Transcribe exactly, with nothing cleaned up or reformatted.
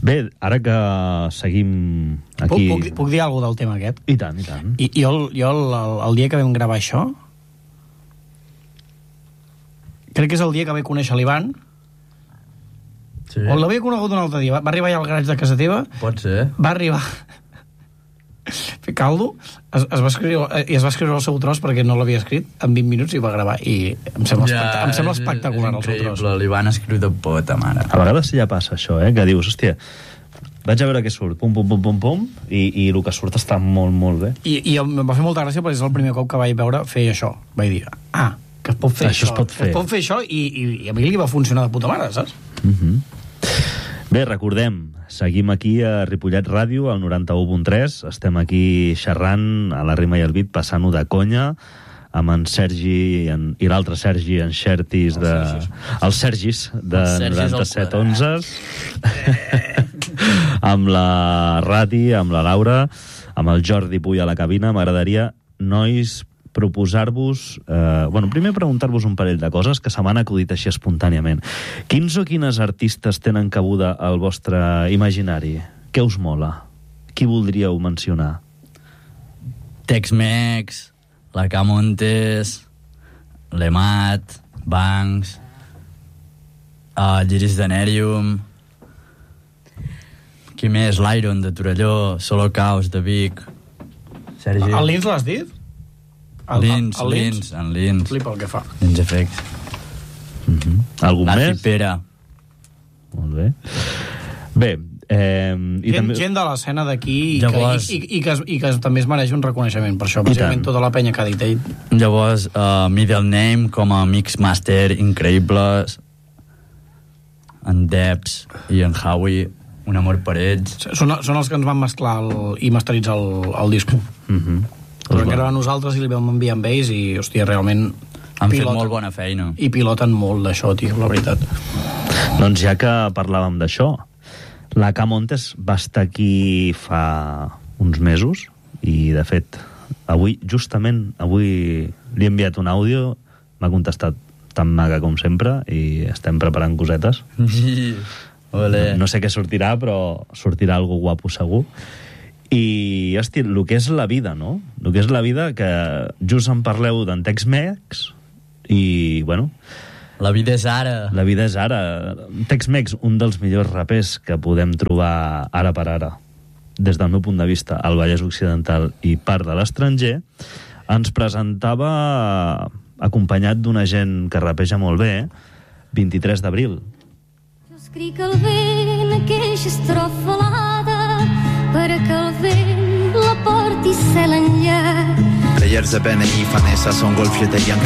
Bé, ara que seguim aquí... Puc, puc, puc dir alguna cosa del tema aquest? I tant, i tant. I, jo, jo el, el, el dia que vam gravar això, crec que és el dia que vaig conèixer l'Ivan, sí. o l'havia conegut un altre dia, va arribar allà al garatge de casa teva, Pot ser. va arribar fer caldo, es, es va escriure, i es va escriure el seu tros perquè no l'havia escrit en vint minuts i va gravar, i em sembla, ja, espectac em sembla espectacular el seu tros. L'Ivan escriu de puta mare. A vegades ja passa això, eh? Que dius, hòstia, vaig a veure què surt, pum, pum, pum, pum, pum, i, i el que surt està molt, molt bé. I, i em va fer molta gràcia perquè és el primer cop que vaig veure fer això. Vaig dir, ah, que es pot fer això. això. Es pot fer. Es pot fer això i, i, i a mi li va funcionar de puta mare, saps? Mm-hmm. Bé, recordem, seguim aquí a Ripollet Ràdio, al noranta-u punt tres. Estem aquí xerrant a la rima i el beat, passant-ho de conya, amb en Sergi i, en, i l'altre Sergi, en Xertis, de... Els Sergis, de noranta-set onze. Amb la Rati, amb la Laura, amb el Jordi Puy a la cabina. M'agradaria, nois, proposar-vos... Eh, bueno, primer preguntar-vos un parell de coses que se m'han acudit així espontàniament. Quins o quines artistes tenen cabuda al vostre imaginari? Què us mola? Qui voldríeu mencionar? Tex-Mex, la Camontes, l'Emat, Banks, uh, Lliris d'Anèrium... Qui més? L'Iron de Torelló, Solo Caos de Vic... Sergi... El Lins l'has dit? El, Lins, el, el Lins, en Lins. Flipa el que fa. Lins Efects. Mm-hmm. Algun L'Arci més? Pere. Molt bé. Bé, eh, i gent, també... gent de l'escena d'aquí i, Llavors... que, i, i, i, que, i que també es mereix un reconeixement per això, bàsicament tota la penya que ha dit ell. Llavors, uh, Middle Name com a Mixmaster increïbles, en Debs i en Howie, un amor per ells. Són, són els que ens van mesclar el, i masteritzar el, el disco. Mm-hmm. Però que era a nosaltres i li vam enviar amb ells i, hòstia, realment... Han piloten, fet molt bona feina. I piloten molt d'això, tio, la veritat. Doncs ja que parlàvem d'això, la Camontes va estar aquí fa uns mesos i, de fet, avui, justament, avui li he enviat un àudio, m'ha contestat tan maca com sempre i estem preparant cosetes. Sí. Olé. No sé què sortirà, però sortirà algo guapo segur. I, hosti, el que és la vida, no? El que és la vida, que just en parleu d'en Tex-Mex i, bueno... La vida és ara. La vida és ara. Tex-Mex, un dels millors rapers que podem trobar ara per ara, des del meu punt de vista, al Vallès Occidental i part de l'estranger, ens presentava acompanyat d'una gent que rapeja molt bé, vint-i-tres d'abril. Jo escric el vent aquella estrofa alada per a que el vent la porti cel enllà. Players de Benny, Vanessa, són golf, i